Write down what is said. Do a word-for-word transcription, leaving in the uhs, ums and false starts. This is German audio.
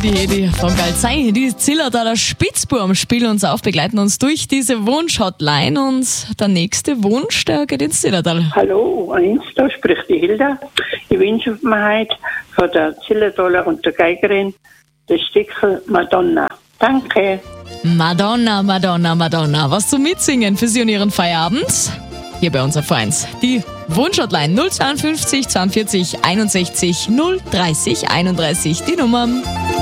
Die Hedi von Galzei, die Zillertaler Spitzburm spielen uns auf, begleiten uns durch diese Wunsch-Hotline und der nächste Wunsch, der geht ins Zillertal. Hallo, eins, da spricht die Hilda. Ich wünsche mir heute von der Zillertaler und der Geigerin das Stückchen Madonna. Danke. Madonna, Madonna, Madonna. Was zum Mitsingen für Sie und Ihren Feierabend? Hier bei uns auf eins. Die Wunsch-Hotline null zweiundfünfzig zweiundvierzig einundsechzig null dreißig einunddreißig, die Nummer.